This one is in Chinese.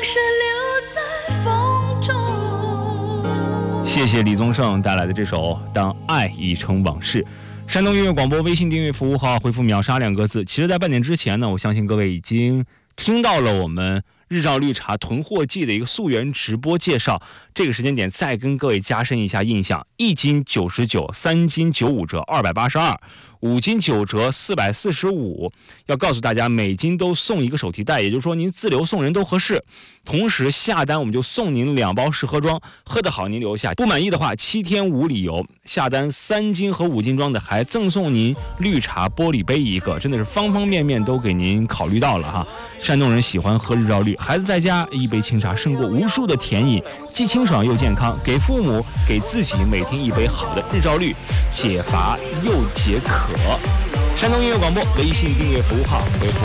是留在风中。 谢谢李宗盛带来的这首《当爱已成往事》。山东音乐广播微信订阅服务号回复秒杀2个字。其实在半点之前呢，我相信各位已经听到了我们日照绿茶囤货季的一个溯源直播介绍。这个时间点再跟各位加深一下印象：1斤99， 3斤95折282， 5斤9折445。要告诉大家，每斤都送一个手提袋，也就是说您自留送人都合适。同时下单我们就送您2包试喝装，喝得好您留下，不满意的话7天无理由。下单3斤和5斤装的还赠送您绿茶玻璃杯1个，真的是方方面面都给您考虑到了哈。山东人喜欢喝日照绿，孩子在家一杯清茶胜过无数的甜饮，既清爽又健康，给父母给自己每天一杯好的日照绿，解乏又解渴。山东音乐广播微信订阅服务号回复